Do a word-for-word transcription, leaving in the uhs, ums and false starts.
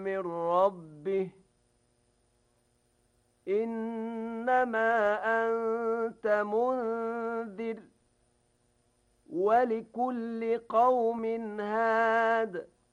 من ربه إنما أنت منذر ولكل قوم هاد